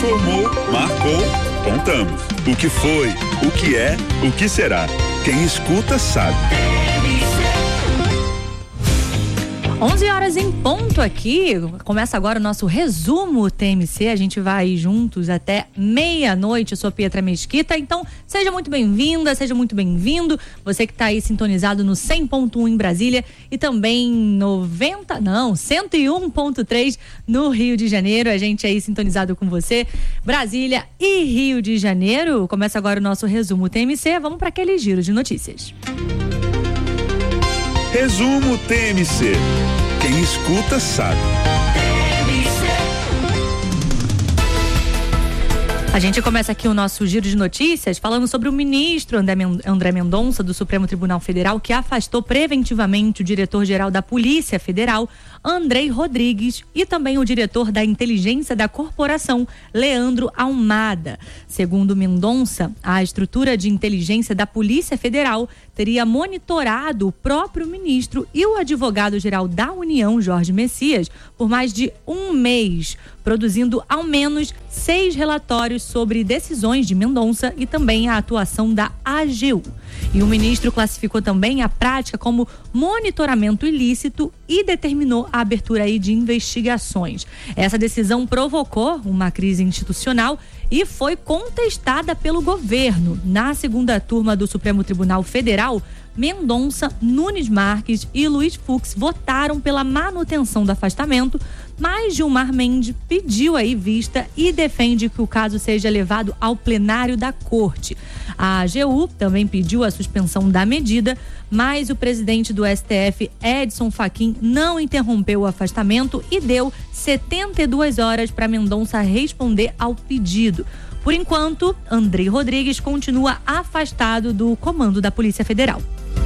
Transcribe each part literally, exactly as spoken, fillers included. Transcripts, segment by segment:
informou, marcou, contamos. O que foi, o que é, o que será. Quem escuta sabe. onze horas em ponto aqui, começa agora o nosso resumo T M C, a gente vai juntos até meia-noite. Eu sou Pietra Mesquita, então seja muito bem-vinda, seja muito bem-vindo, você que está aí sintonizado no cem ponto um em Brasília e também noventa, não, cento e um ponto três no Rio de Janeiro, a gente aí sintonizado com você, Brasília e Rio de Janeiro. Começa agora o nosso resumo T M C, vamos para aquele giro de notícias. Resumo T M C. Quem escuta sabe. A gente começa aqui o nosso giro de notícias falando sobre o ministro André Mendonça do Supremo Tribunal Federal, que afastou preventivamente o diretor-geral da Polícia Federal, Andrei Rodrigues, e também o diretor da Inteligência da Corporação, Leandro Almada. Segundo Mendonça, a estrutura de inteligência da Polícia Federal teria monitorado o próprio ministro e o advogado-geral da União, Jorge Messias, por mais de um mês, produzindo ao menos seis relatórios sobre decisões de Mendonça e também a atuação da A G U. E o ministro classificou também a prática como monitoramento ilícito e determinou a abertura aí de investigações. Essa decisão provocou uma crise institucional e foi contestada pelo governo. Na segunda turma do Supremo Tribunal Federal, Mendonça, Nunes Marques e Luiz Fux votaram pela manutenção do afastamento, mas Gilmar Mendes pediu aí vista e defende que o caso seja levado ao plenário da corte. A A G U também pediu a suspensão da medida, mas o presidente do S T F, Edson Fachin, não interrompeu o afastamento e deu setenta e duas horas para Mendonça responder ao pedido. Por enquanto, Andrei Rodrigues continua afastado do comando da Polícia Federal.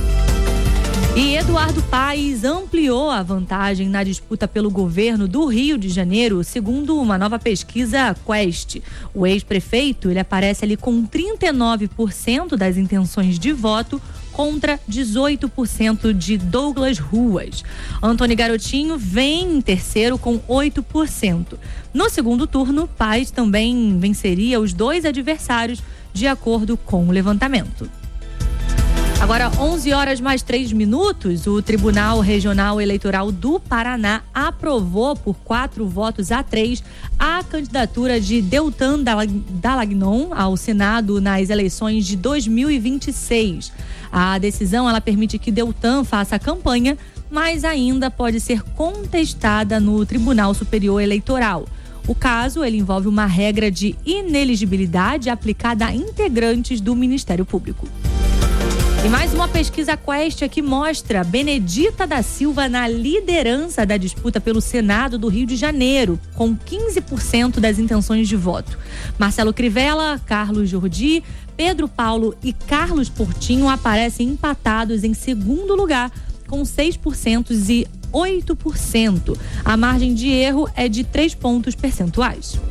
E Eduardo Paes ampliou a vantagem na disputa pelo governo do Rio de Janeiro, segundo uma nova pesquisa Quest. O ex-prefeito, ele aparece ali com trinta e nove por cento das intenções de voto contra dezoito por cento de Douglas Ruas. Antony Garotinho vem em terceiro com oito por cento. No segundo turno, Paes também venceria os dois adversários, de acordo com o levantamento. Agora, onze horas mais três minutos, o Tribunal Regional Eleitoral do Paraná aprovou por quatro votos a três a candidatura de Deltan Dallagnol ao Senado nas eleições de dois mil e vinte e seis. A decisão, ela permite que Deltan faça campanha, mas ainda pode ser contestada no Tribunal Superior Eleitoral. O caso, ele envolve uma regra de ineligibilidade aplicada a integrantes do Ministério Público. E mais uma pesquisa Quest que mostra Benedita da Silva na liderança da disputa pelo Senado do Rio de Janeiro, com quinze por cento das intenções de voto. Marcelo Crivella, Carlos Jordi, Pedro Paulo e Carlos Portinho aparecem empatados em segundo lugar, com seis por cento e oito por cento. A margem de erro é de três pontos percentuais.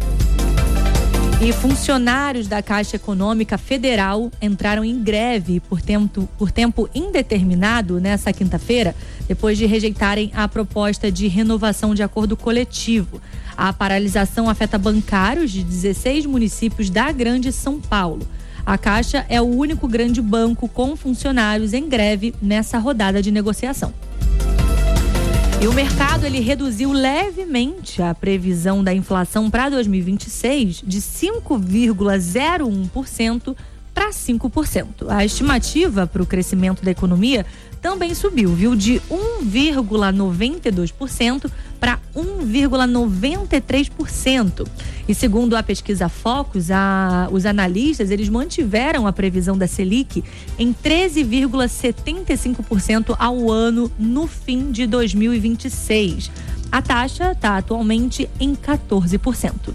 E funcionários da Caixa Econômica Federal entraram em greve por tempo, por tempo indeterminado nessa quinta-feira, depois de rejeitarem a proposta de renovação de acordo coletivo. A paralisação afeta bancários de dezesseis municípios da Grande São Paulo. A Caixa é o único grande banco com funcionários em greve nessa rodada de negociação. E o mercado, ele reduziu levemente a previsão da inflação para dois mil e vinte e seis de cinco vírgula zero um por cento para cinco por cento. A estimativa para o crescimento da economia também subiu, viu? De um vírgula noventa e dois por cento para um vírgula noventa e três por cento. E segundo a pesquisa Focus, a, os analistas, eles mantiveram a previsão da Selic em treze vírgula setenta e cinco por cento ao ano no fim de dois mil e vinte e seis. A taxa está atualmente em quatorze por cento.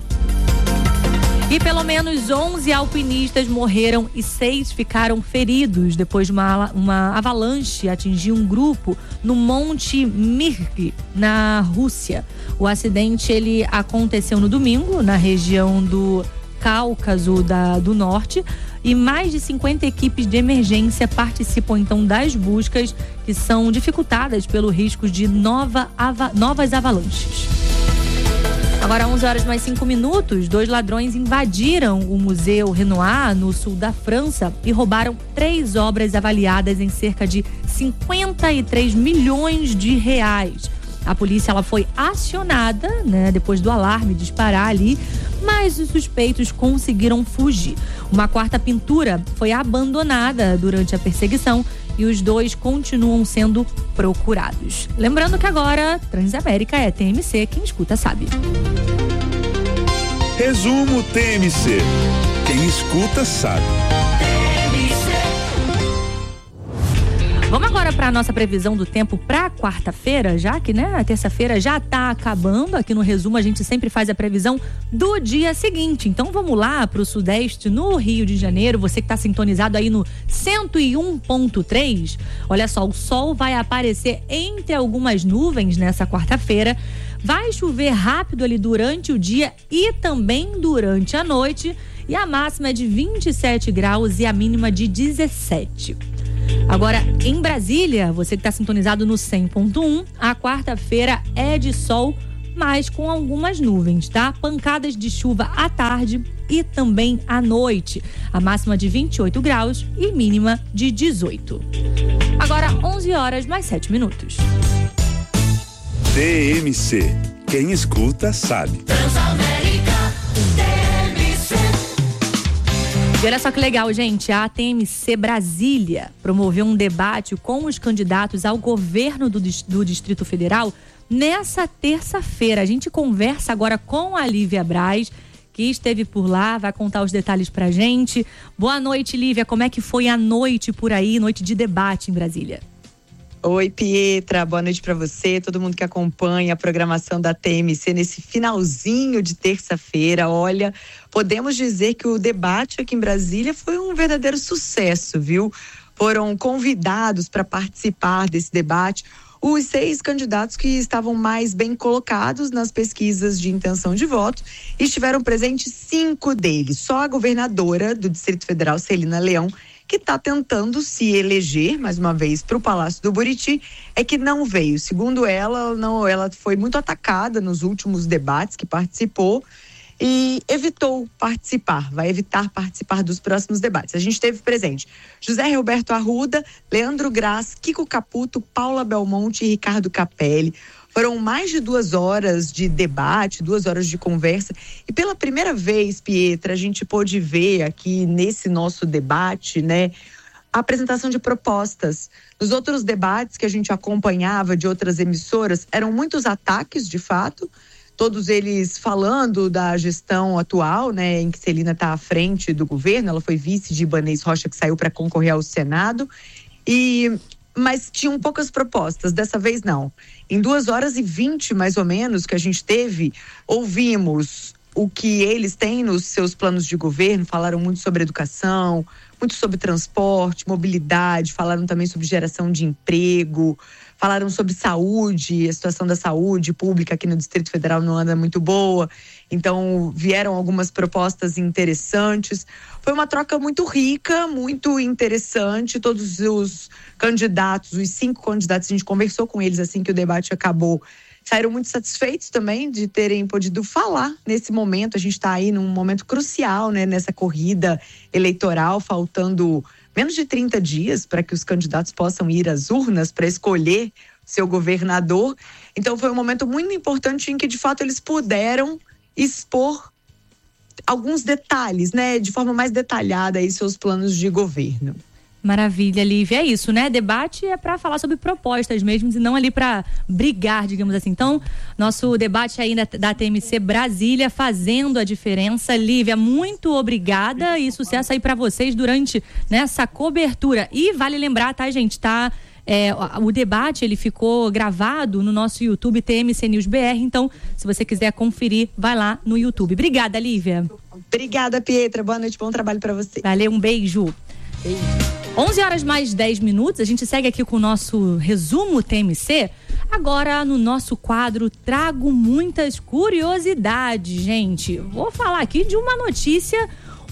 E pelo menos onze alpinistas morreram e seis ficaram feridos depois de uma, uma avalanche atingir um grupo no Monte Mirk, na Rússia. O acidente, ele aconteceu no domingo, na região do Cáucaso da, do Norte, e mais de cinquenta equipes de emergência participam então das buscas, que são dificultadas pelo risco de nova, ava, novas avalanches. Agora, onze horas mais cinco minutos, dois ladrões invadiram o Museu Renoir, no sul da França, e roubaram três obras avaliadas em cerca de cinquenta e três milhões de reais. A polícia ela foi acionada, né, depois do alarme disparar ali, mas os suspeitos conseguiram fugir. Uma quarta pintura foi abandonada durante a perseguição e os dois continuam sendo procurados. Lembrando que agora Transamérica é T M C, quem escuta sabe. Resumo T M C. Quem escuta sabe. Vamos agora para a nossa previsão do tempo para quarta-feira, já que, né, a terça-feira já está acabando. Aqui no Resumo a gente sempre faz a previsão do dia seguinte. Então vamos lá para o Sudeste, no Rio de Janeiro. Você que está sintonizado aí no cento e um ponto três. Olha só, o sol vai aparecer entre algumas nuvens nessa quarta-feira. Vai chover rápido ali durante o dia e também durante a noite. E a máxima é de vinte e sete graus e a mínima de dezessete. Agora, em Brasília, você que está sintonizado no cem ponto um, a quarta-feira é de sol, mas com algumas nuvens, tá? Pancadas de chuva à tarde e também à noite. A máxima de vinte e oito graus e mínima de dezoito. Agora, onze horas mais sete minutos. T M C. Quem escuta sabe. Transamérica. E olha só que legal, gente, a T M C Brasília promoveu um debate com os candidatos ao governo do, do Distrito Federal nessa terça-feira. A gente conversa agora com a Lívia Braz, que esteve por lá, vai contar os detalhes pra gente. Boa noite, Lívia, como é que foi a noite por aí, noite de debate em Brasília? Oi, Pietra, boa noite para você, todo mundo que acompanha a programação da T M C nesse finalzinho de terça-feira. Olha, podemos dizer que o debate aqui em Brasília foi um verdadeiro sucesso, viu? Foram convidados para participar desse debate os seis candidatos que estavam mais bem colocados nas pesquisas de intenção de voto, e estiveram presentes cinco deles. Só a governadora do Distrito Federal, Celina Leão, que está tentando se eleger mais uma vez para o Palácio do Buriti, é que não veio. Segundo ela, não, ela foi muito atacada nos últimos debates que participou e evitou participar, vai evitar participar dos próximos debates. A gente teve presente José Roberto Arruda, Leandro Graz, Kiko Caputo, Paula Belmonte e Ricardo Capelli. Foram mais de duas horas de debate, duas horas de conversa. E pela primeira vez, Pietra, a gente pôde ver aqui nesse nosso debate, né, a apresentação de propostas. Nos outros debates que a gente acompanhava de outras emissoras, eram muitos ataques, de fato, todos eles falando da gestão atual, né, em que Celina está à frente do governo. Ela foi vice de Ibanez Rocha, que saiu para concorrer ao Senado. E... mas tinham poucas propostas, dessa vez não. Em duas horas e vinte, mais ou menos, que a gente teve, ouvimos o que eles têm nos seus planos de governo, falaram muito sobre educação, muito sobre transporte, mobilidade, falaram também sobre geração de emprego, falaram sobre saúde, a situação da saúde pública aqui no Distrito Federal não anda muito boa, então vieram algumas propostas interessantes. Foi uma troca muito rica, muito interessante. Todos os candidatos, os cinco candidatos, a gente conversou com eles assim que o debate acabou, saíram muito satisfeitos também de terem podido falar nesse momento. A gente está aí num momento crucial, né, nessa corrida eleitoral, faltando menos de trinta dias para que os candidatos possam ir às urnas para escolher seu governador. Então foi um momento muito importante em que, de fato, eles puderam expor alguns detalhes, né, de forma mais detalhada aí seus planos de governo. Maravilha, Lívia, é isso, né? Debate é para falar sobre propostas mesmo e não ali para brigar, digamos assim. Então, nosso debate aí da, da T M C Brasília fazendo a diferença. Lívia, muito obrigada e sucesso aí para vocês durante nessa cobertura. E vale lembrar, tá, gente, tá? É, o debate ele ficou gravado no nosso YouTube T M C News B R, então se você quiser conferir, vai lá no YouTube. Obrigada, Lívia. Obrigada, Pietra, boa noite, bom trabalho para você. Valeu, um beijo. Beijo. onze horas mais dez minutos, a gente segue aqui com o nosso resumo T M C. Agora no nosso quadro trago muitas curiosidades, gente. Vou falar aqui de uma notícia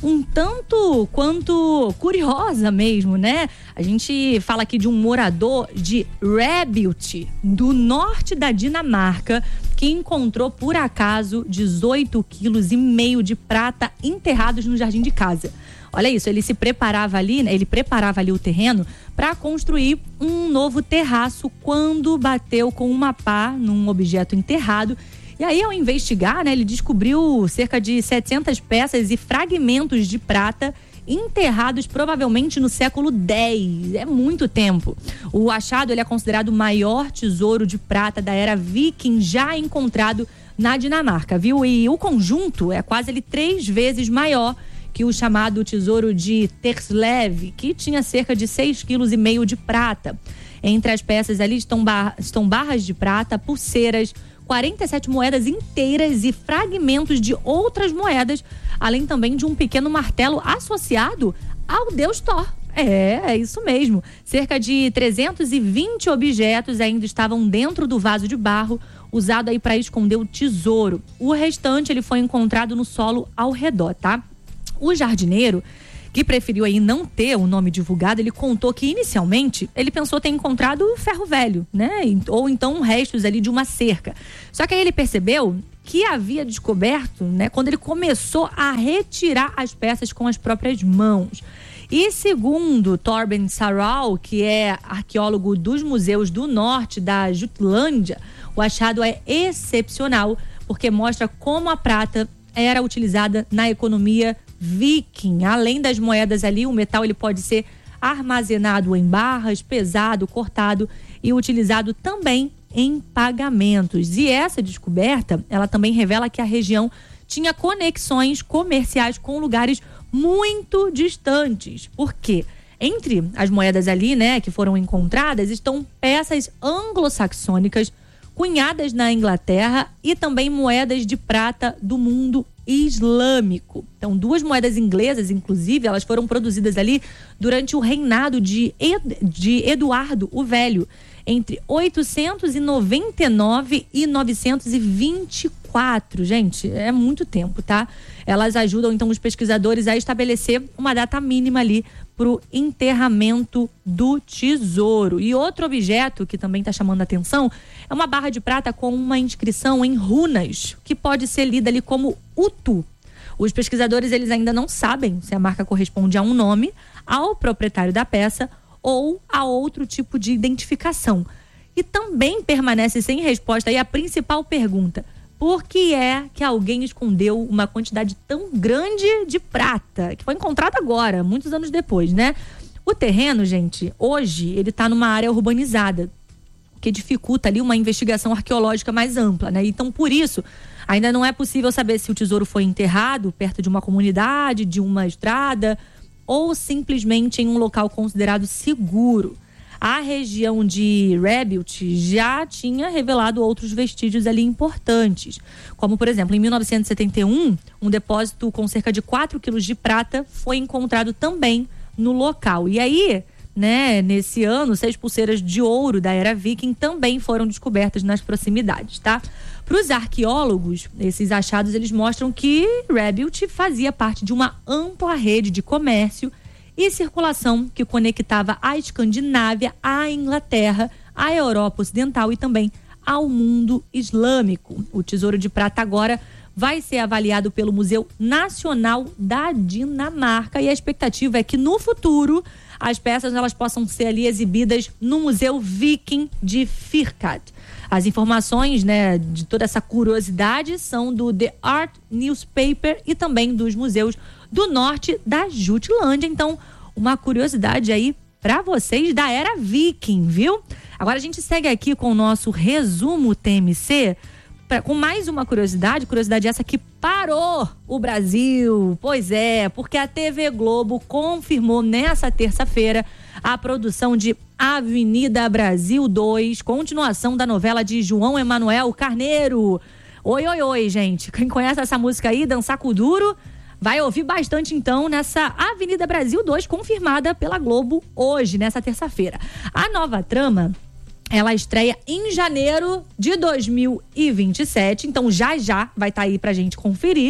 um tanto quanto curiosa mesmo, né? A gente fala aqui de um morador de Rebild, do norte da Dinamarca, que encontrou por acaso dezoito quilos e meio de prata enterrados no jardim de casa. Olha isso, ele se preparava ali, né? Ele preparava ali o terreno para construir um novo terraço quando bateu com uma pá num objeto enterrado. E aí, ao investigar, né, ele descobriu cerca de setecentas peças e fragmentos de prata enterrados provavelmente no século dez. É muito tempo. O achado ele é considerado o maior tesouro de prata da era viking já encontrado na Dinamarca, viu? E o conjunto é quase ele três vezes maior que o chamado tesouro de Terslev, que tinha cerca de seis quilos e meio de prata. Entre as peças ali estão, bar- estão barras de prata, pulseiras, quarenta e sete moedas inteiras e fragmentos de outras moedas, além também de um pequeno martelo associado ao deus Thor. É, é isso mesmo. Cerca de trezentos e vinte objetos ainda estavam dentro do vaso de barro, usado aí para esconder o tesouro. O restante ele foi encontrado no solo ao redor, tá? O jardineiro, que preferiu aí não ter o nome divulgado, ele contou que inicialmente ele pensou ter encontrado ferro velho, né? Ou então restos ali de uma cerca. Só que aí ele percebeu que havia descoberto, né? Quando ele começou a retirar as peças com as próprias mãos. E segundo Torben Sarau, que é arqueólogo dos museus do norte da Jutlândia, o achado é excepcional porque mostra como a prata era utilizada na economia viking. Além das moedas ali, o metal ele pode ser armazenado em barras, pesado, cortado e utilizado também em pagamentos. E essa descoberta, ela também revela que a região tinha conexões comerciais com lugares muito distantes. Por quê? Entre as moedas ali, né, que foram encontradas, estão peças anglo-saxônicas cunhadas na Inglaterra e também moedas de prata do mundo islâmico. Então, duas moedas inglesas, inclusive, elas foram produzidas ali durante o reinado de, Ed, de Eduardo o Velho, entre oitocentos e noventa e nove e novecentos e vinte e quatro. Gente, é muito tempo, tá? Elas ajudam, então, os pesquisadores a estabelecer uma data mínima ali para o enterramento do tesouro. E outro objeto que também está chamando a atenção é uma barra de prata com uma inscrição em runas, que pode ser lida ali como Utu. Os pesquisadores eles ainda não sabem se a marca corresponde a um nome, ao proprietário da peça ou a outro tipo de identificação. E também permanece sem resposta aí a principal pergunta: por que é que alguém escondeu uma quantidade tão grande de prata, que foi encontrada agora, muitos anos depois, né? O terreno, gente, hoje ele está numa área urbanizada, que dificulta ali uma investigação arqueológica mais ampla, né? Então, por isso, ainda não é possível saber se o tesouro foi enterrado perto de uma comunidade, de uma estrada, ou simplesmente em um local considerado seguro. A região de Rebild já tinha revelado outros vestígios ali importantes, como, por exemplo, em mil novecentos e setenta e um, um depósito com cerca de quatro quilos de prata foi encontrado também no local. E aí, né, nesse ano, seis pulseiras de ouro da era viking também foram descobertas nas proximidades, tá? Para os arqueólogos, esses achados eles mostram que Rebild fazia parte de uma ampla rede de comércio e circulação que conectava a Escandinávia à Inglaterra, à Europa Ocidental e também ao mundo islâmico. O tesouro de prata agora vai ser avaliado pelo Museu Nacional da Dinamarca e a expectativa é que no futuro as peças elas possam ser ali exibidas no Museu Viking de Firkat. As informações, né, de toda essa curiosidade são do The Art Newspaper e também dos museus do norte da Jutlândia. Então, uma curiosidade aí para vocês da era viking, viu? Agora a gente segue aqui com o nosso resumo T M C, pra, com mais uma curiosidade, curiosidade essa que parou o Brasil. Pois é, porque a T V Globo confirmou nessa terça-feira a produção de Avenida Brasil dois, continuação da novela de João Emanuel Carneiro. Oi, oi, oi, gente. Quem conhece essa música aí, Dançar com Duro, vai ouvir bastante então nessa Avenida Brasil dois, confirmada pela Globo hoje, nessa terça-feira. A nova trama, ela estreia em janeiro de dois mil e vinte e sete, então já já vai estar tá aí pra gente conferir.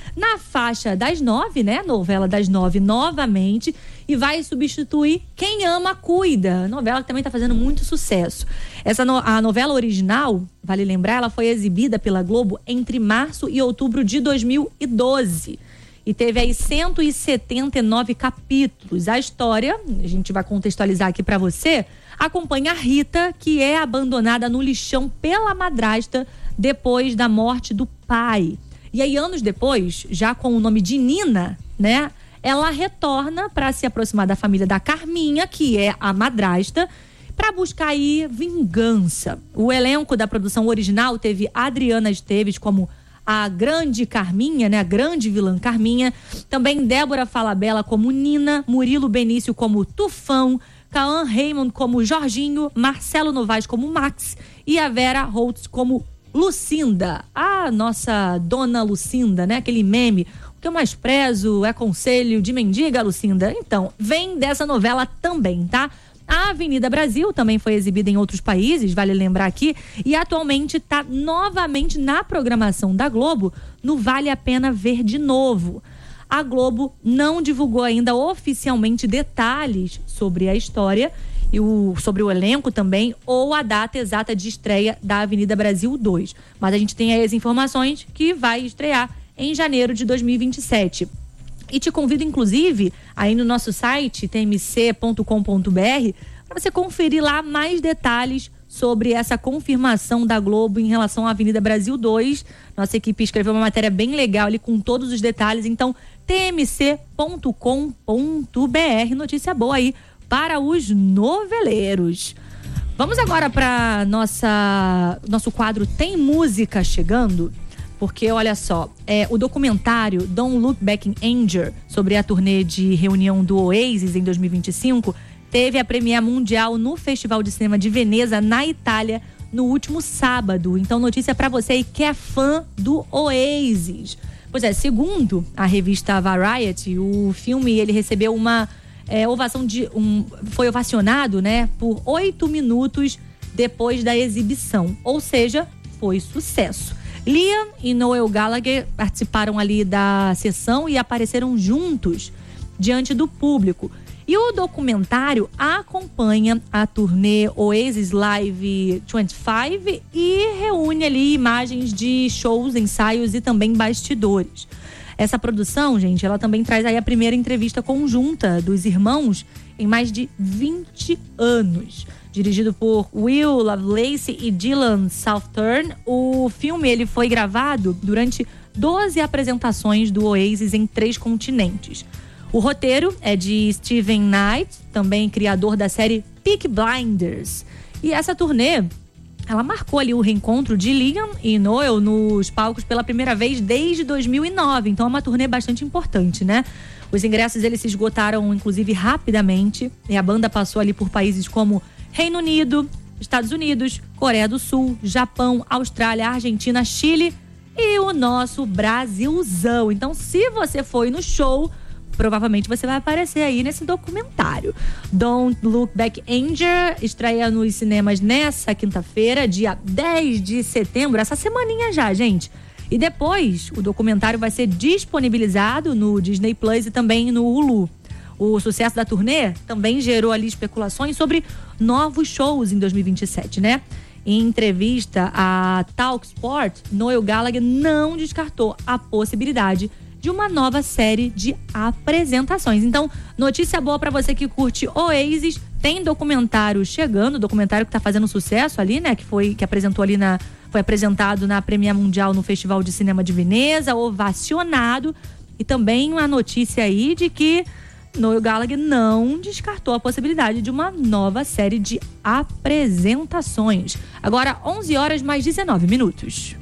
na faixa das nove, né? Novela das nove novamente, e vai substituir Quem Ama Cuida, novela que também está fazendo muito sucesso. Essa no, a novela original, vale lembrar, ela foi exibida pela Globo entre março e outubro de dois mil e doze. E teve aí cento e setenta e nove capítulos. A história, a gente vai contextualizar aqui para você, acompanha a Rita, que é abandonada no lixão pela madrasta depois da morte do pai. E aí, anos depois, já com o nome de Nina, né? Ela retorna para se aproximar da família da Carminha, que é a madrasta, para buscar aí vingança. O elenco da produção original teve Adriana Esteves como a grande Carminha, né? A grande vilã Carminha. Também Débora Falabella como Nina, Murilo Benício como Tufão, Cauã Raymond como Jorginho, Marcelo Novaes como Max e a Vera Holtz como Lucinda. A nossa dona Lucinda, né? Aquele meme. O que eu mais prezo é conselho de mendiga, Lucinda. Então, vem dessa novela também, tá? A Avenida Brasil também foi exibida em outros países, vale lembrar aqui, e atualmente está novamente na programação da Globo, no Vale a Pena Ver de Novo. A Globo não divulgou ainda oficialmente detalhes sobre a história, e o, sobre o elenco também, ou a data exata de estreia da Avenida Brasil dois. Mas a gente tem aí as informações que vai estrear em janeiro de dois mil e vinte e sete. E te convido, inclusive, aí no nosso site, t m c ponto com ponto b r, para você conferir lá mais detalhes sobre essa confirmação da Globo em relação à Avenida Brasil dois. Nossa equipe escreveu uma matéria bem legal ali com todos os detalhes. Então, t m c ponto com ponto b r. Notícia boa aí para os noveleiros. Vamos agora para nossa nosso quadro Tem Música Chegando? Porque, olha só, é, o documentário Don't Look Back in Anger, sobre a turnê de reunião do Oasis em dois mil e vinte e cinco, teve a premiere mundial no Festival de Cinema de Veneza, na Itália, no último sábado. Então, notícia pra você aí que é fã do Oasis. Pois é, segundo a revista Variety, o filme ele recebeu uma é, ovação de... Um, foi ovacionado, né, por oito minutos depois da exibição. Ou seja, foi sucesso. Liam e Noel Gallagher participaram ali da sessão e apareceram juntos diante do público. E o documentário acompanha a turnê Oasis Live vinte e cinco e reúne ali imagens de shows, ensaios e também bastidores. Essa produção, gente, ela também traz aí a primeira entrevista conjunta dos irmãos em mais de vinte anos. Dirigido por Will Lovelace e Dylan Southern, o filme ele foi gravado durante doze apresentações do Oasis em três continentes. O roteiro é de Steven Knight, também criador da série Peaky Blinders. E essa turnê, ela marcou ali o reencontro de Liam e Noel nos palcos pela primeira vez desde dois mil e nove. Então é uma turnê bastante importante, né? Os ingressos eles se esgotaram, inclusive, rapidamente. E a banda passou ali por países como Reino Unido, Estados Unidos, Coreia do Sul, Japão, Austrália, Argentina, Chile e o nosso Brasilzão. Então, se você foi no show, provavelmente você vai aparecer aí nesse documentário. Don't Look Back Anger estreia nos cinemas nessa quinta-feira, dia dez de setembro, essa semaninha já, gente. E depois, o documentário vai ser disponibilizado no Disney Plus e também no Hulu. O sucesso da turnê também gerou ali especulações sobre novos shows em dois mil e vinte e sete, né? Em entrevista a Talksport, Noel Gallagher não descartou a possibilidade de uma nova série de apresentações. Então, notícia boa para você que curte Oasis, tem documentário chegando, documentário que tá fazendo sucesso ali, né? Que foi, que apresentou ali na, foi apresentado na Premiere Mundial no Festival de Cinema de Veneza, ovacionado. E também uma notícia aí de que Noel Gallagher não descartou a possibilidade de uma nova série de apresentações. Agora, onze horas mais dezenove minutos.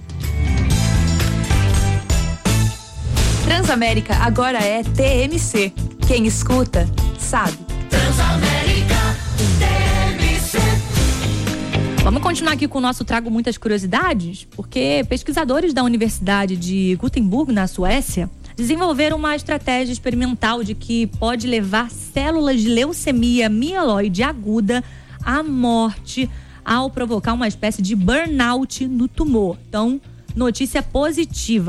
Transamérica agora é T M C. Quem escuta, sabe. Transamérica T M C. Vamos continuar aqui com o nosso Trago Muitas Curiosidades, porque pesquisadores da Universidade de Gothenburg, na Suécia, desenvolveram uma estratégia experimental de que pode levar células de leucemia mieloide aguda à morte ao provocar uma espécie de burnout no tumor. Então, notícia positiva.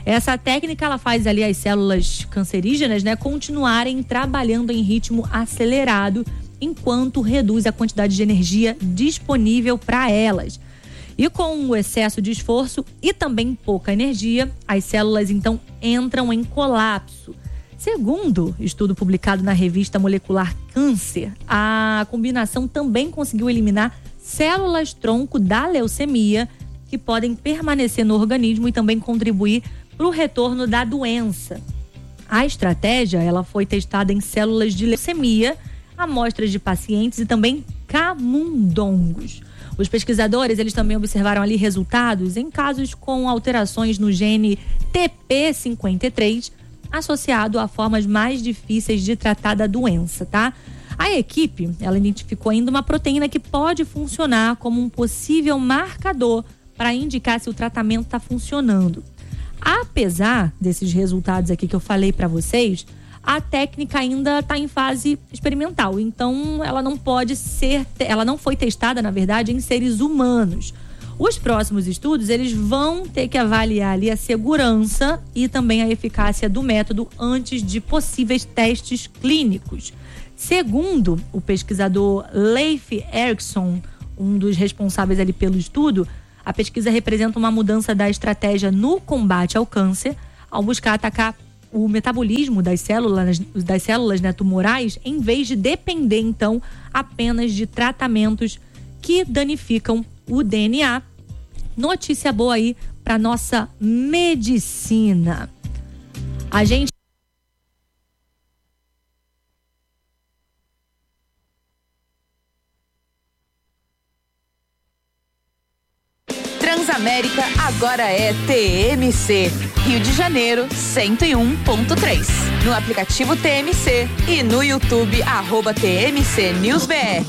Essa técnica, ela faz ali as células cancerígenas, né, continuarem trabalhando em ritmo acelerado, enquanto reduz a quantidade de energia disponível para elas. E com o excesso de esforço e também pouca energia, as células então entram em colapso. Segundo estudo publicado na revista Molecular Câncer, a combinação também conseguiu eliminar células-tronco da leucemia, que podem permanecer no organismo e também contribuir para o retorno da doença. A estratégia, ela foi testada em células de leucemia, amostras de pacientes e também camundongos. Os pesquisadores, eles também observaram ali resultados em casos com alterações no gene T P cinquenta e três, associado a formas mais difíceis de tratar da doença, tá? A equipe, ela identificou ainda uma proteína que pode funcionar como um possível marcador para indicar se o tratamento está funcionando. Apesar desses resultados aqui que eu falei para vocês, a técnica ainda está em fase experimental, então ela não pode ser, ela não foi testada, na verdade, em seres humanos. Os próximos estudos, eles vão ter que avaliar ali a segurança e também a eficácia do método antes de possíveis testes clínicos. Segundo o pesquisador Leif Erikson, um dos responsáveis ali pelo estudo, a pesquisa representa uma mudança da estratégia no combate ao câncer, ao buscar atacar o metabolismo das células, das células, né, tumorais, em vez de depender, então, apenas de tratamentos que danificam o D N A. Notícia boa aí para nossa medicina. A gente Transamérica agora é T M C. Rio de Janeiro, cento e um ponto três. No aplicativo T M C e no YouTube, arroba T M C News B R.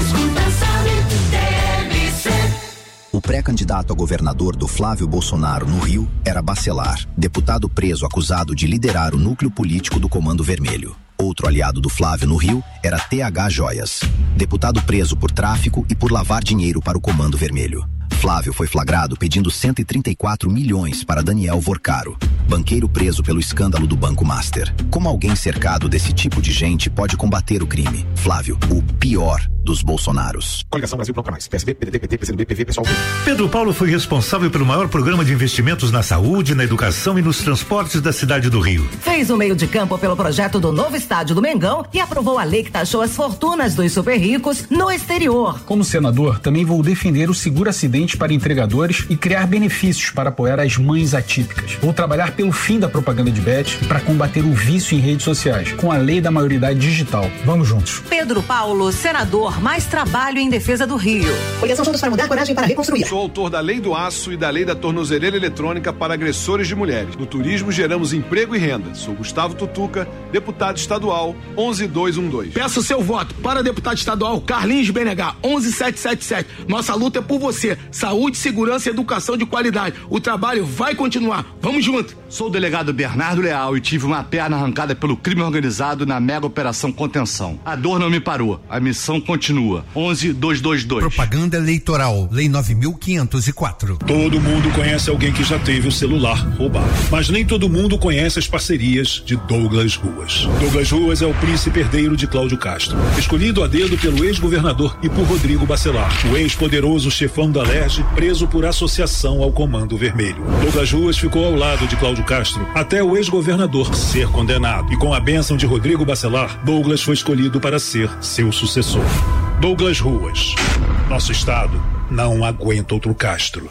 O pré-candidato a governador do Flávio Bolsonaro no Rio era Bacelar, deputado preso acusado de liderar o núcleo político do Comando Vermelho. Outro aliado do Flávio no Rio era T H Joias, deputado preso por tráfico e por lavar dinheiro para o Comando Vermelho. Flávio foi flagrado pedindo cento e trinta e quatro milhões para Daniel Vorcaro, banqueiro preso pelo escândalo do Banco Master. Como alguém cercado desse tipo de gente pode combater o crime? Flávio, o pior dos Bolsonaros. Coligação Brasil Nunca Mais. P S B, P D T, P T, P C do B, P V, Pessoal. Pedro Paulo foi responsável pelo maior programa de investimentos na saúde, na educação e nos transportes da cidade do Rio. Fez o meio de campo pelo projeto do novo estádio do Mengão e aprovou a lei que taxou as fortunas dos super ricos no exterior. Como senador, também vou defender o seguro acidente para entregadores e criar benefícios para apoiar as mães atípicas. Vou trabalhar pelo fim da propaganda de bet e para combater o vício em redes sociais, com a lei da maioridade digital. Vamos juntos. Pedro Paulo, senador, mais trabalho em defesa do Rio. Coligação Juntos para Mudar, Coragem para Reconstruir. Sou autor da Lei do Aço e da Lei da Tornozeleira Eletrônica para agressores de mulheres. No turismo geramos emprego e renda. Sou Gustavo Tutuca, deputado estadual onze dois um dois. Peço seu voto para deputado estadual Carlinhos B N H onze sete sete sete. Nossa luta é por você. Saúde, segurança e educação de qualidade. O trabalho vai continuar. Vamos junto. Sou o delegado Bernardo Leal e tive uma perna arrancada pelo crime organizado na mega operação Contenção. A dor não me parou. A missão continua. onze dois dois dois. Propaganda eleitoral. Lei nove mil quinhentos e quatro. Todo mundo conhece alguém que já teve o celular roubado. Mas nem todo mundo conhece as parcerias de Douglas Ruas. Douglas Ruas é o príncipe herdeiro de Cláudio Castro. Escolhido a dedo pelo ex-governador e por Rodrigo Bacelar. O ex-poderoso chefão da L E R J, preso por associação ao Comando Vermelho. Douglas Ruas ficou ao lado de Cláudio Castro até o ex-governador ser condenado. E com a bênção de Rodrigo Bacelar, Douglas foi escolhido para ser seu sucessor. Douglas Ruas. Nosso estado não aguenta outro Castro.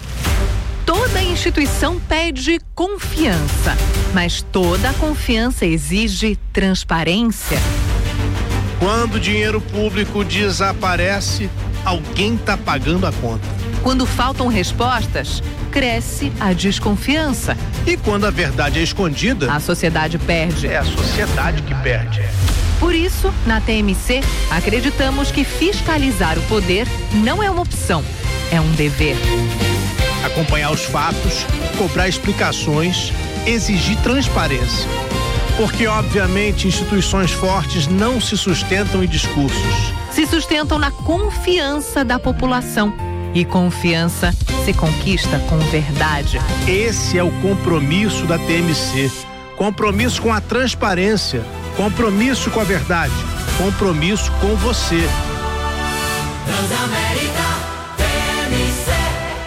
Toda instituição pede confiança, mas toda confiança exige transparência. Quando o dinheiro público desaparece, alguém está pagando a conta. Quando faltam respostas, cresce a desconfiança. E quando a verdade é escondida, a sociedade perde. É a sociedade que perde. Por isso, na T M C, acreditamos que fiscalizar o poder não é uma opção, é um dever. Acompanhar os fatos, cobrar explicações, exigir transparência. Porque, obviamente, instituições fortes não se sustentam em discursos. Se sustentam na confiança da população. E confiança se conquista com verdade. Esse é o compromisso da T M C. Compromisso com a transparência, compromisso com a verdade, compromisso com você. Transamérica T M C.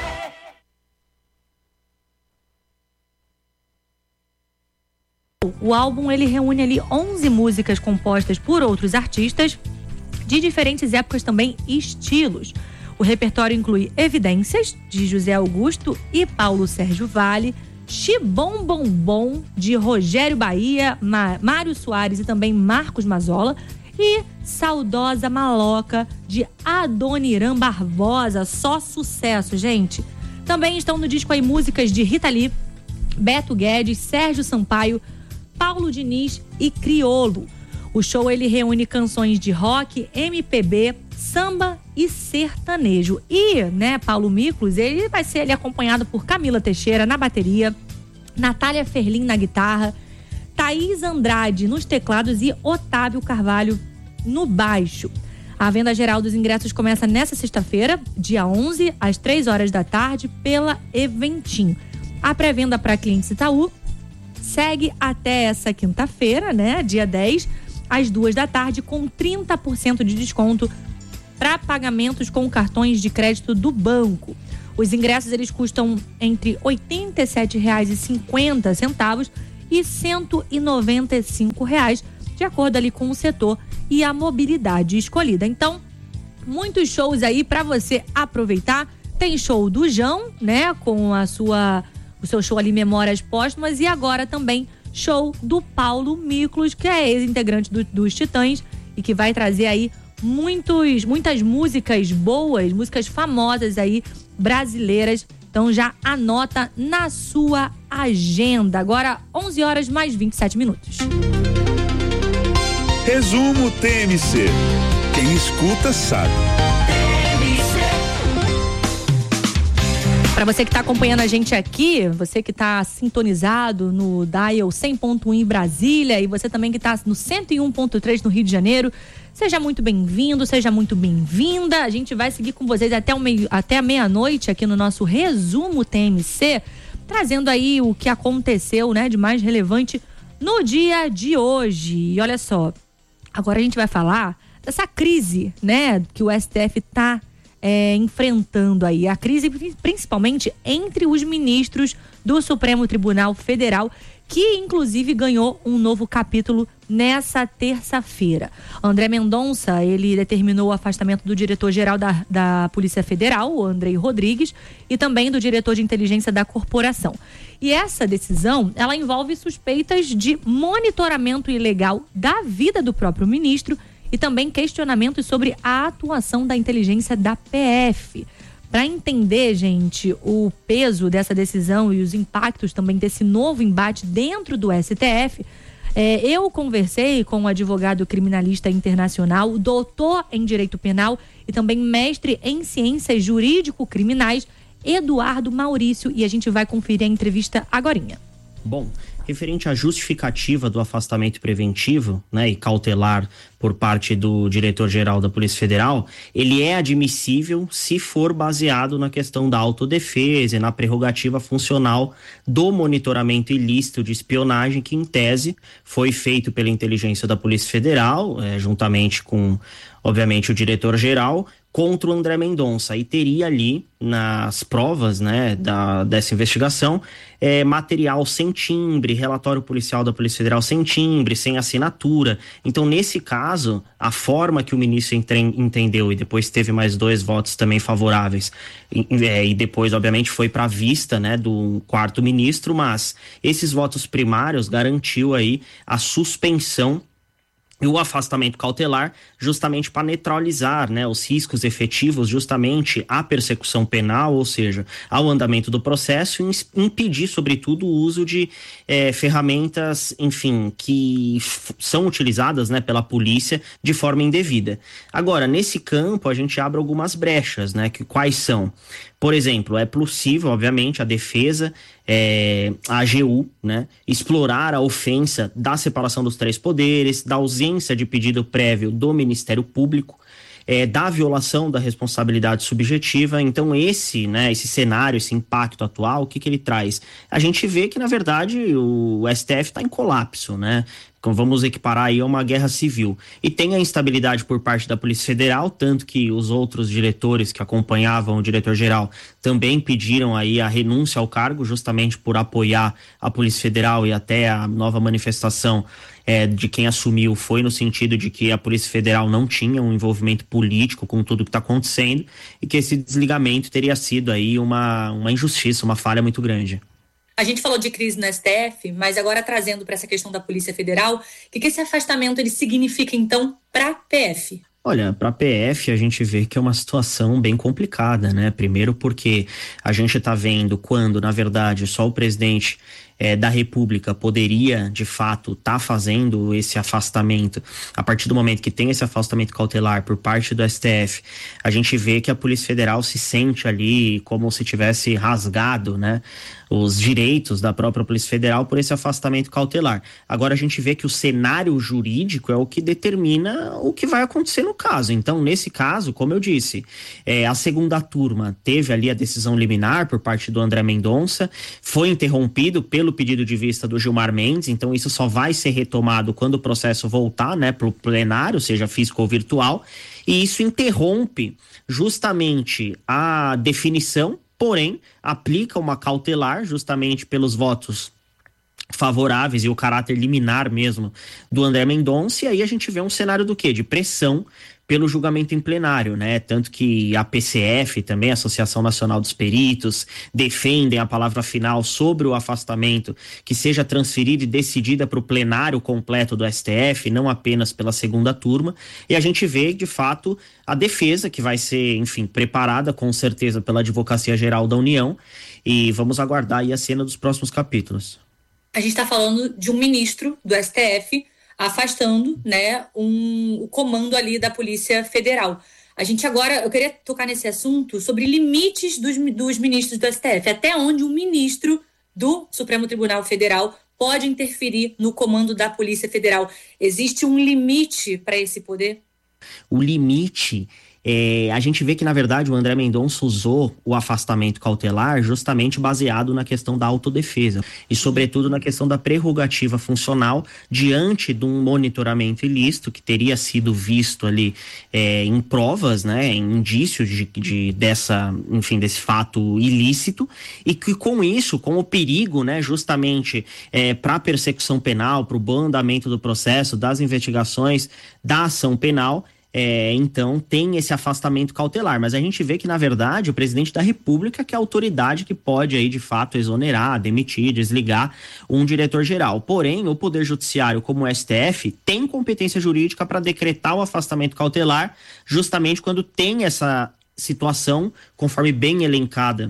O álbum ele reúne ali onze músicas compostas por outros artistas de diferentes épocas também e estilos. O repertório inclui Evidências, de José Augusto e Paulo Sérgio Vale, Xibom Bom Bom, de Rogério Bahia, Ma- Mário Soares e também Marcos Mazola, e Saudosa Maloca, de Adoniran Barbosa. Só sucesso, gente. Também estão no disco aí músicas de Rita Lee, Beto Guedes, Sérgio Sampaio, Paulo Diniz e Criolo. O show ele reúne canções de rock, M P B, samba e sertanejo. E, né, Paulo Miklos, ele vai ser ele acompanhado por Camila Teixeira na bateria, Natália Ferlin na guitarra, Thaís Andrade nos teclados e Otávio Carvalho no baixo. A venda geral dos ingressos começa nessa sexta-feira, dia onze, às três horas da tarde, pela Eventim. A pré-venda para clientes Itaú segue até essa quinta-feira, né, dia dez, às duas da tarde, com trinta por cento de desconto para pagamentos com cartões de crédito do banco. Os ingressos eles custam entre oitenta e sete reais e cinquenta centavos e cento e noventa e cinco reais, de acordo ali com o setor e a mobilidade escolhida. Então, muitos shows aí para você aproveitar. Tem show do Jão, né, com a sua o seu show ali Memórias Póstumas, e agora também show do Paulo Miklos, que é ex-integrante do, dos Titãs e que vai trazer aí muitos, muitas músicas boas, músicas famosas aí, brasileiras. Então já anota na sua agenda. Agora onze horas mais vinte e sete minutos. Resumo T M C. Quem escuta sabe. Para você que está acompanhando a gente aqui, você que está sintonizado no Dial cem ponto um em Brasília e você também que está no cento e um ponto três no Rio de Janeiro, seja muito bem-vindo, seja muito bem-vinda. A gente vai seguir com vocês até, o meio, até a meia-noite aqui no nosso Resumo T M C, trazendo aí o que aconteceu, né, de mais relevante no dia de hoje. E olha só, agora a gente vai falar dessa crise, né, que o S T F está É, enfrentando aí a crise, principalmente entre os ministros do Supremo Tribunal Federal, que inclusive ganhou um novo capítulo nessa terça-feira. André Mendonça, ele determinou o afastamento do diretor-geral da, da Polícia Federal, o Andrei Rodrigues, e também do diretor de inteligência da corporação. E essa decisão, ela envolve suspeitas de monitoramento ilegal da vida do próprio ministro e também questionamentos sobre a atuação da inteligência da P F. Para entender, gente, o peso dessa decisão e os impactos também desse novo embate dentro do S T F, é, eu conversei com um advogado criminalista internacional, doutor em Direito Penal e também mestre em Ciências Jurídico-Criminais, Eduardo Maurício, e a gente vai conferir a entrevista agorinha. Bom, referente à justificativa do afastamento preventivo, né, e cautelar por parte do diretor-geral da Polícia Federal, ele é admissível se for baseado na questão da autodefesa e na prerrogativa funcional do monitoramento ilícito de espionagem, que em tese foi feito pela inteligência da Polícia Federal, eh, juntamente com, obviamente, o diretor-geral, contra o André Mendonça, e teria ali nas provas, né, da, dessa investigação, é, material sem timbre, relatório policial da Polícia Federal sem timbre, sem assinatura. Então, nesse caso, a forma que o ministro entre, entendeu, e depois teve mais dois votos também favoráveis, e, é, e depois, obviamente, foi para a vista, né, do quarto ministro, mas esses votos primários garantiu aí a suspensão e o afastamento cautelar, justamente para neutralizar, né, os riscos efetivos justamente à persecução penal, ou seja, ao andamento do processo, e impedir, sobretudo, o uso de eh, ferramentas, enfim, que f- são utilizadas, né, pela polícia de forma indevida. Agora, nesse campo, a gente abre algumas brechas, né, que quais são? Por exemplo, é possível, obviamente, a defesa, é, a A G U, né, explorar a ofensa da separação dos três poderes, da ausência de pedido prévio do Ministério Público, é, da violação da responsabilidade subjetiva. Então esse, né, esse cenário, esse impacto atual, o que que ele traz? A gente vê que, na verdade, o S T F está em colapso, né? Então vamos equiparar aí a uma guerra civil. E tem a instabilidade por parte da Polícia Federal, tanto que os outros diretores que acompanhavam o diretor-geral também pediram aí a renúncia ao cargo, justamente por apoiar a Polícia Federal, e até a nova manifestação é, de quem assumiu foi no sentido de que a Polícia Federal não tinha um envolvimento político com tudo que está acontecendo e que esse desligamento teria sido aí uma, uma injustiça, uma falha muito grande. A gente falou de crise no S T F, mas agora trazendo para essa questão da Polícia Federal, o que, que esse afastamento ele significa, então, para a P F? Olha, para a P F a gente vê que é uma situação bem complicada, né? Primeiro porque a gente está vendo quando, na verdade, só o presidente é, da República poderia, de fato, estar tá fazendo esse afastamento. A partir do momento que tem esse afastamento cautelar por parte do S T F, a gente vê que a Polícia Federal se sente ali como se tivesse rasgado, né, os direitos da própria Polícia Federal por esse afastamento cautelar. Agora a gente vê que o cenário jurídico é o que determina o que vai acontecer no caso. Então, nesse caso, como eu disse, é, a segunda turma teve ali a decisão liminar por parte do André Mendonça, foi interrompido pelo pedido de vista do Gilmar Mendes, então isso só vai ser retomado quando o processo voltar, né, para o plenário, seja físico ou virtual, e isso interrompe justamente a definição, porém aplica uma cautelar justamente pelos votos favoráveis e o caráter liminar mesmo do André Mendonça, e aí a gente vê um cenário do quê? De pressão pelo julgamento em plenário, né? Tanto que a P C F, também a Associação Nacional dos Peritos, defendem a palavra final sobre o afastamento que seja transferida e decidida para o plenário completo do S T F, não apenas pela segunda turma, e a gente vê, de fato, a defesa que vai ser, enfim, preparada com certeza pela Advocacia Geral da União, e vamos aguardar aí a cena dos próximos capítulos. A gente está falando de um ministro do S T F afastando, né, um, o comando ali da Polícia Federal. A gente agora, eu queria tocar nesse assunto sobre limites dos, dos ministros do S T F, até onde um ministro do Supremo Tribunal Federal pode interferir no comando da Polícia Federal. Existe um limite para esse poder? O limite... É, a gente vê que, na verdade, o André Mendonça usou o afastamento cautelar justamente baseado na questão da autodefesa e, sobretudo, na questão da prerrogativa funcional diante de um monitoramento ilícito que teria sido visto ali é, em provas, né, em indícios de, de, dessa, enfim, desse fato ilícito, e que com isso, com o perigo, né, justamente é, para a persecução penal, para o bom andamento do processo, das investigações, da ação penal, É, então tem esse afastamento cautelar, mas a gente vê que, na verdade, o presidente da República que é a autoridade que pode aí de fato exonerar, demitir, desligar um diretor-geral. Porém, o Poder Judiciário, como o S T F, tem competência jurídica para decretar o afastamento cautelar justamente quando tem essa situação, conforme bem elencada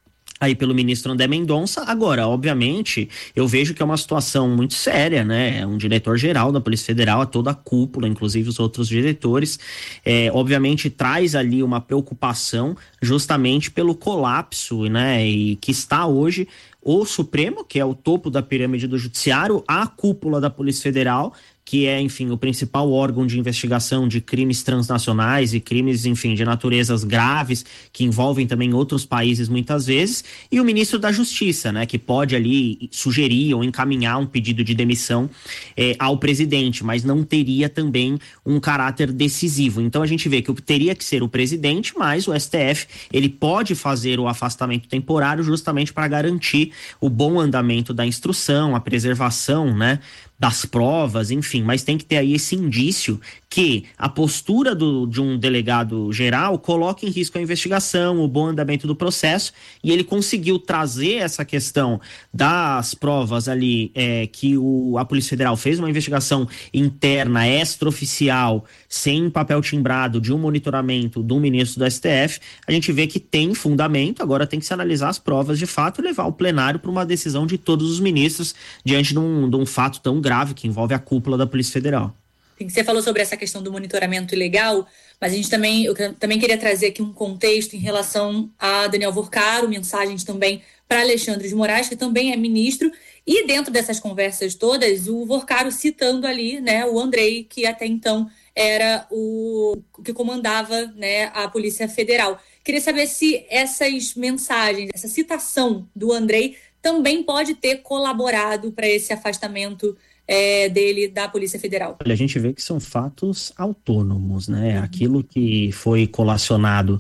aí pelo ministro André Mendonça. Agora, obviamente, eu vejo que é uma situação muito séria, né? É um diretor-geral da Polícia Federal, a toda a cúpula, inclusive os outros diretores, é, obviamente traz ali uma preocupação justamente pelo colapso, né? E que está hoje o Supremo, que é o topo da pirâmide do Judiciário, a cúpula da Polícia Federal, que é, enfim, o principal órgão de investigação de crimes transnacionais e crimes, enfim, de naturezas graves, que envolvem também outros países muitas vezes, e o ministro da Justiça, né, que pode ali sugerir ou encaminhar um pedido de demissão eh, ao presidente, mas não teria também um caráter decisivo. Então a gente vê que teria que ser o presidente, mas o S T F, ele pode fazer o afastamento temporário justamente para garantir o bom andamento da instrução, a preservação, né, das provas, enfim, mas tem que ter aí esse indício que a postura do, de um delegado geral coloca em risco a investigação, o bom andamento do processo, e ele conseguiu trazer essa questão das provas ali, é, que o, a Polícia Federal fez uma investigação interna, extraoficial, sem papel timbrado, de um monitoramento do ministro do S T F. A gente vê que tem fundamento, agora tem que se analisar as provas de fato e levar o plenário para uma decisão de todos os ministros diante de um, de um fato tão grave que envolve a cúpula da Polícia Federal. Você falou sobre essa questão do monitoramento ilegal, mas a gente também, eu também queria trazer aqui um contexto em relação a Daniel Vorcaro, mensagens também para Alexandre de Moraes, que também é ministro, e dentro dessas conversas todas, o Vorcaro citando ali, né, o Andrei, que até então era o que comandava, né, a Polícia Federal. Queria saber se essas mensagens, essa citação do Andrei também pode ter colaborado para esse afastamento É, dele da Polícia Federal. Olha, a gente vê que são fatos autônomos, né? Aquilo que foi colacionado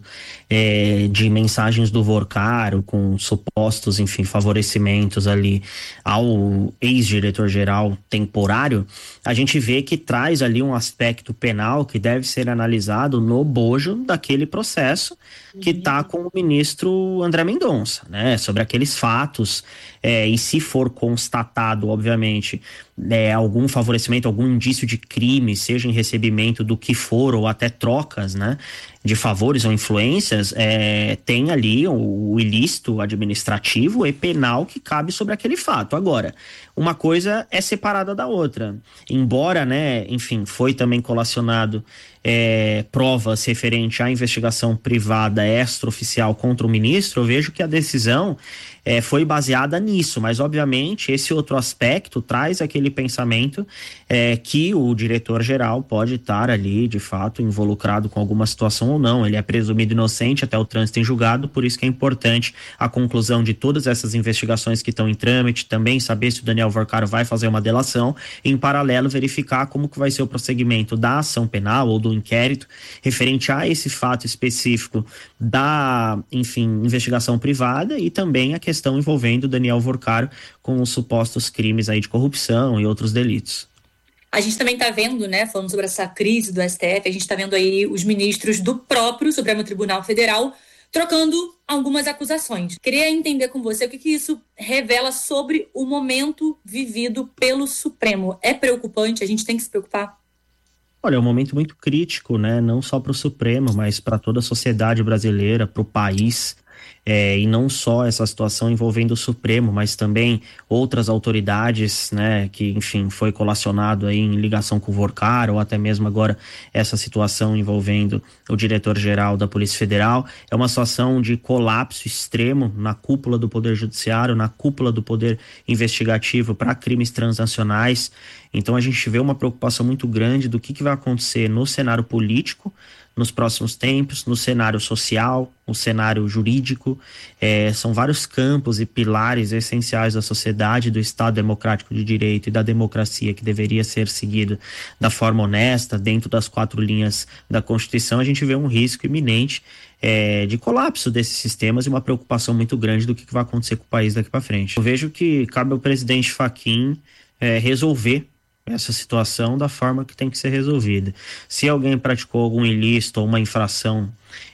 é, de mensagens do Vorcaro com supostos, enfim, favorecimentos ali ao ex-diretor-geral temporário, a gente vê que traz ali um aspecto penal que deve ser analisado no bojo daquele processo que está com o ministro André Mendonça, né? Sobre aqueles fatos, é, e se for constatado, obviamente, É, algum favorecimento, algum indício de crime, seja em recebimento do que for ou até trocas, né, de favores ou influências, é, tem ali o, o ilícito administrativo e penal que cabe sobre aquele fato. Agora, uma coisa é separada da outra. Embora, né, enfim, foi também colacionado é, provas referente à investigação privada extraoficial contra o ministro, eu vejo que a decisão É, foi baseada nisso, mas obviamente esse outro aspecto traz aquele pensamento é, que o diretor-geral pode estar ali, de fato, involucrado com alguma situação ou não. Ele é presumido inocente até o trânsito em julgado, por isso que é importante a conclusão de todas essas investigações que estão em trâmite, também saber se o Daniel Vorcaro vai fazer uma delação, e em paralelo verificar como que vai ser o prosseguimento da ação penal ou do inquérito referente a esse fato específico da, enfim, investigação privada, e também a questão questão envolvendo Daniel Vorcaro com os supostos crimes aí de corrupção e outros delitos. A gente também está vendo, né, falando sobre essa crise do S T F, a gente está vendo aí os ministros do próprio Supremo Tribunal Federal trocando algumas acusações. Queria entender com você o que, que isso revela sobre o momento vivido pelo Supremo. É preocupante? A gente tem que se preocupar? Olha, é um momento muito crítico, né, não só para o Supremo, mas para toda a sociedade brasileira, para o país. É, e não só essa situação envolvendo o Supremo, mas também outras autoridades, né, que, enfim, foi colacionado aí em ligação com o Vorcaro, ou até mesmo agora essa situação envolvendo o diretor-geral da Polícia Federal. É uma situação de colapso extremo na cúpula do Poder Judiciário, na cúpula do Poder Investigativo para crimes transnacionais. Então a gente vê uma preocupação muito grande do que, que vai acontecer no cenário político nos próximos tempos, no cenário social, no cenário jurídico. É, são vários campos e pilares essenciais da sociedade, do Estado Democrático de Direito e da democracia que deveria ser seguido da forma honesta, dentro das quatro linhas da Constituição. A gente vê um risco iminente é, de colapso desses sistemas e uma preocupação muito grande do que, que vai acontecer com o país daqui para frente. Eu vejo que cabe ao presidente Fachin é, resolver essa situação da forma que tem que ser resolvida. Se alguém praticou algum ilícito ou uma infração,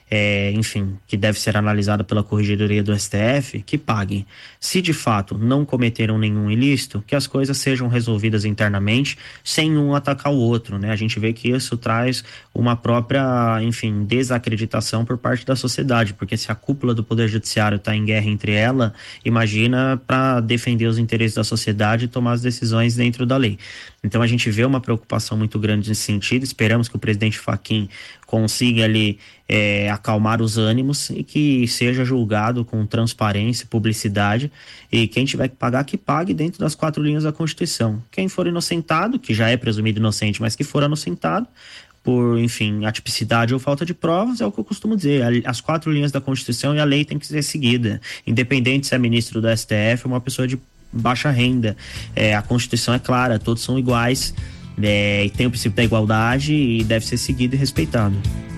é, enfim, que deve ser analisada pela Corregedoria do S T F, que paguem. Se de fato não cometeram nenhum ilícito, que as coisas sejam resolvidas internamente, sem um atacar o outro, né? A gente vê que isso traz uma própria, enfim, desacreditação por parte da sociedade, porque se a cúpula do Poder Judiciário está em guerra entre ela, imagina para defender os interesses da sociedade e tomar as decisões dentro da lei. Então a gente vê uma preocupação muito grande nesse sentido. Esperamos que o presidente Fachin consiga ali é, acalmar os ânimos e que seja julgado com transparência e publicidade, e quem tiver que pagar, que pague dentro das quatro linhas da Constituição. Quem for inocentado, que já é presumido inocente, mas que for inocentado por, enfim, atipicidade ou falta de provas, é o que eu costumo dizer, as quatro linhas da Constituição, e a lei tem que ser seguida, independente se é ministro do S T F ou uma pessoa de baixa renda. É, a Constituição é clara, todos são iguais, é, e tem o princípio da igualdade e deve ser seguido e respeitado.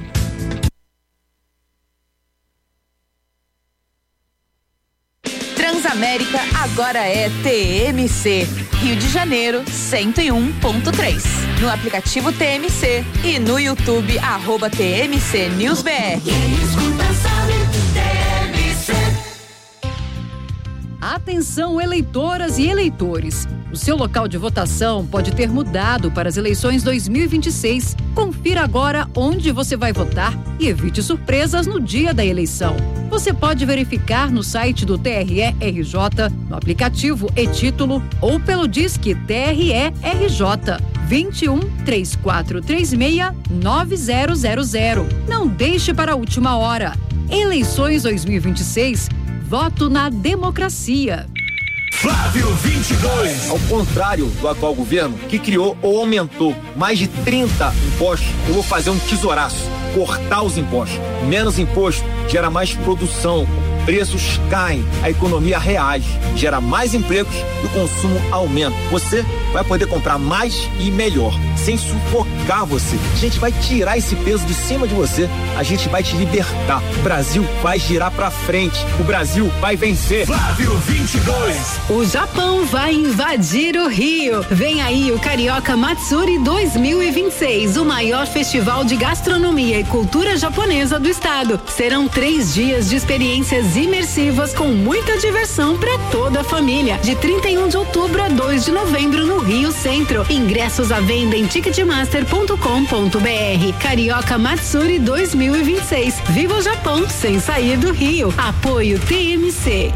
Transamérica agora é T M C, Rio de Janeiro cento e um ponto três. No aplicativo T M C e no YouTube, arroba T M C News B R. Quem escuta sabe, T M C. Atenção, eleitoras e eleitores. O seu local de votação pode ter mudado para as eleições dois mil e vinte e seis. Confira agora onde você vai votar e evite surpresas no dia da eleição. Você pode verificar no site do T R E R J, no aplicativo e-Título ou pelo Disque T R E R J vinte e um, três quatro três seis, nove zero zero zero. Não deixe para a última hora. Eleições dois mil e vinte e seis. Voto na democracia. Flávio vinte e dois. Ao contrário do atual governo, que criou ou aumentou mais de trinta impostos, eu vou fazer um tesouraço, cortar os impostos. Menos imposto gera mais produção, preços caem, a economia reage, gera mais empregos e o consumo aumenta. Você vai poder comprar mais e melhor, sem sufocar você. A gente vai tirar esse peso de cima de você, a gente vai te libertar. O Brasil vai girar pra frente, o Brasil vai vencer. Flávio vinte e dois. O Japão vai invadir o Rio. Vem aí o Carioca Matsuri dois mil e vinte e seis, o maior festival de gastronomia e cultura japonesa do estado. Serão três dias de experiências imersivas com muita diversão para toda a família. De trinta e um de outubro a dois de novembro no Rio Centro. Ingressos à venda em ticketmaster ponto com ponto br. Carioca Matsuri dois mil e vinte e seis. Viva o Japão sem sair do Rio. Apoio T M C.